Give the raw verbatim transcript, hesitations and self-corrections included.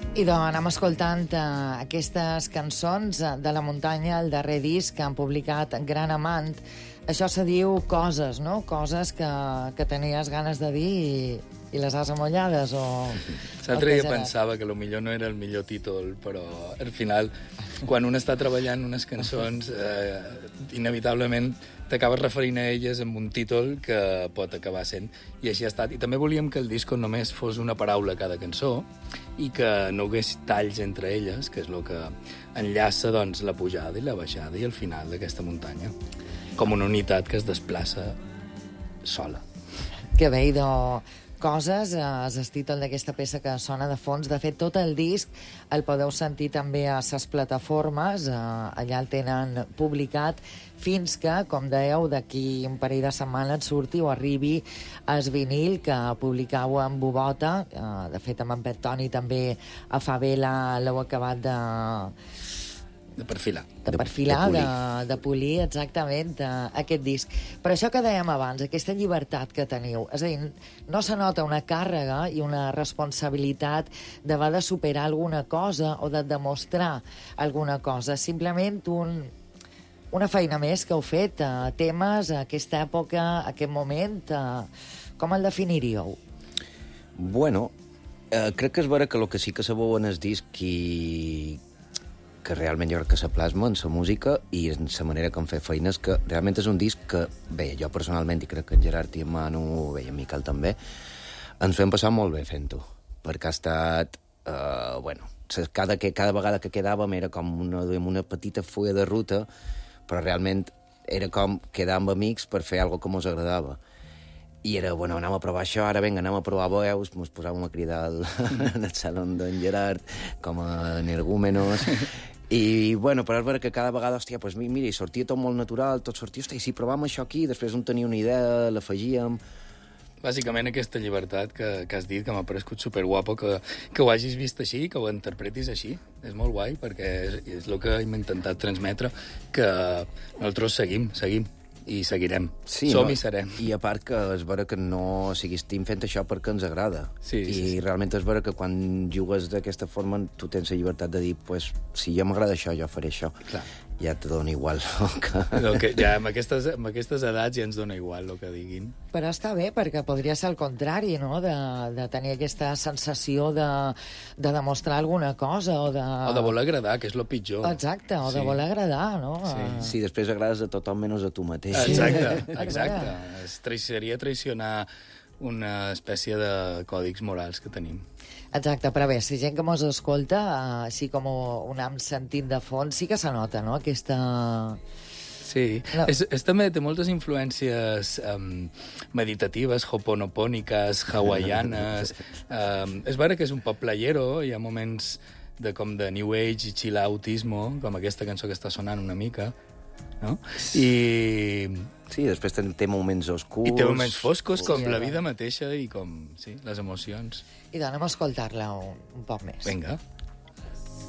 I doncs anem escoltant uh, aquestes cançons de la muntanya, el darrer disc que han publicat Gran Amant. Això se diu Coses, no? Coses que, que tenies ganes de dir i, i les has amollades, o... L'altre dia pensava que potser no era el millor títol, però al final, quan un està treballant unes cançons, eh, inevitablement t'acabes referint a elles amb un títol que pot acabar sent, i així ha estat. I també volíem que el disco només fos una paraula a cada cançó i que no hagués talls entre elles, que és el que enllaça doncs, la pujada i la baixada i el final d'aquesta muntanya, com una unitat que es desplaça sola. Que bé, idò... Coses, és el títol d'aquesta peça que sona de fons. De fet, tot el disc el podeu sentir també a les plataformes, allà el tenen publicat, fins que, com dèieu, d'aquí un parell de setmanes surti o arribi el vinil que publicau en Bubota. De fet, amb en Pet Toni també a Favela l'heu acabat de... De perfilar. De perfilar, de, de, polir. de polir, exactament, de, aquest disc. Per això que dèiem abans, aquesta llibertat que teniu, és a dir, no se nota una càrrega i una responsabilitat d'haver de superar alguna cosa o de demostrar alguna cosa, simplement un, una feina més que heu fet, a temes, a aquesta època, a aquest moment, a, com el definiríeu? Bueno, eh, crec que és vera que el que sí que sabeu en el disc i que realment jo crec que se plasma en la música i en la manera que em fa feines, que realment és un disc que, bé, jo personalment, i crec que en Gerard i en Manu, bé, i en Miquel també, ens ho hem passat molt bé fent-ho, perquè ha estat, eh, bueno, cada, cada vegada que quedàvem era com una, una petita fulla de ruta, però realment era com quedar amb amics per fer alguna que mos agradava. I era, bueno, anem a provar això, ara vinga, anem a provar veus, mos posàvem a cridar al, en el salon d'en Gerard, com a energúmenos, i, bueno, però és vera que cada vegada, hòstia, pues, mira, sortia tot molt natural, tot sortia, hòstia, i si provàvem això aquí, després un tenia una idea, l'afegíem... Bàsicament aquesta llibertat que, que has dit, que m'ha paregut superguapo, que, que ho hagis vist així, que ho interpretis així. És molt guai, perquè és, és el que hem intentat transmetre, que nosaltres seguim, seguim. I seguirem. Sí, Som no? i serem. I a part que és vera que no... O sigui, estem fent això perquè ens agrada. Sí, I sí, sí. realment és vera que quan jugues d'aquesta forma tu tens la llibertat de dir, pues, si ja m'agrada això, jo faré això. Clar. Ja te dona igual. Que... No, que ja amb aquestes, amb aquestes edats ja ens dona igual el que diguin. Però està bé, perquè podria ser el contrari, no?, de, de tenir aquesta sensació de, de demostrar alguna cosa, o de... O de voler agradar, que és el pitjor. Exacte, o de sí. voler agradar, no? Sí. sí, després agrades a tothom menys a tu mateix. Exacte, exacte. Es tra seria traicionar una espècie de còdics morals que tenim. Exacte, però bé, si gent que mos escolta, així com un am sentit de fons, sí que se nota, no?, aquesta... Sí, no. és, és també té moltes influències um, meditatives, hoponopòniques, hawaianes. um, és vera que és un pop playero, hi ha moments de, com de New Age i chill-outismo, com aquesta cançó que està sonant una mica, no? I... Sí, després té moments oscurs... I té moments foscos, com sí, la vida mateixa i com, sí, les emocions. I doncs anem a escoltar-la un, un poc més. Vinga.